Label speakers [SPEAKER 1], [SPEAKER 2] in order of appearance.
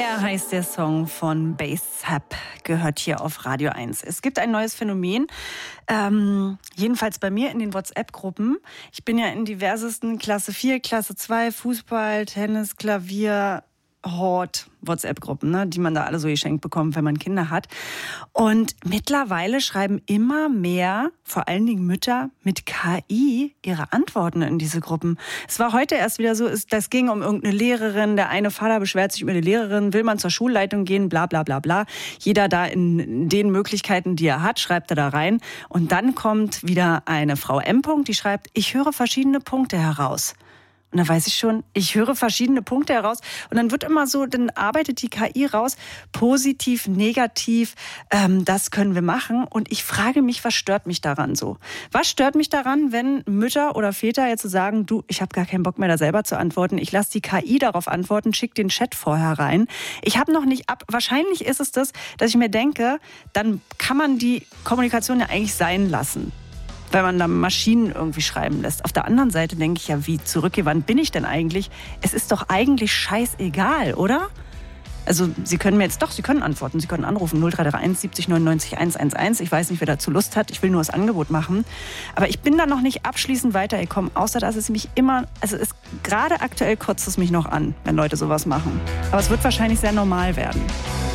[SPEAKER 1] Air heißt der Song von Bassap, gehört hier auf Radio 1. Es gibt ein neues Phänomen, jedenfalls bei mir in den WhatsApp-Gruppen. Ich bin ja in diversesten Klasse 4, Klasse 2, Fußball, Tennis, Klavier, Hort, WhatsApp-Gruppen, ne, die man da alle so geschenkt bekommt, wenn man Kinder hat. Und mittlerweile schreiben immer mehr, vor allen Dingen Mütter, mit KI ihre Antworten in diese Gruppen. Es war heute erst wieder so, das ging um irgendeine Lehrerin, der eine Vater beschwert sich über die Lehrerin, will man zur Schulleitung gehen, bla bla bla bla. Jeder da in den Möglichkeiten, die er hat, schreibt er da rein. Und dann kommt wieder eine Frau M. die schreibt, ich höre verschiedene Punkte heraus. Und dann weiß ich schon, ich höre verschiedene Punkte heraus. Und dann wird immer so, dann arbeitet die KI raus, positiv, negativ, das können wir machen. Und ich frage mich, was stört mich daran so? Was stört mich daran, wenn Mütter oder Väter jetzt so sagen, du, ich habe gar keinen Bock mehr da selber zu antworten. Ich lasse die KI darauf antworten, schick den Chat vorher rein. Ich habe noch nicht wahrscheinlich ist es das, dass ich mir denke, dann kann man die Kommunikation ja eigentlich sein lassen, weil man da Maschinen irgendwie schreiben lässt. Auf der anderen Seite denke ich ja, wie zurückgewandt bin ich denn eigentlich? Es ist doch eigentlich scheißegal, oder? Also Sie können antworten, Sie können anrufen, 0331 70 99 111. Ich weiß nicht, wer dazu Lust hat, ich will nur das Angebot machen. Aber ich bin da noch nicht abschließend weitergekommen, außer dass es mich gerade aktuell kotzt es mich noch an, wenn Leute sowas machen. Aber es wird wahrscheinlich sehr normal werden.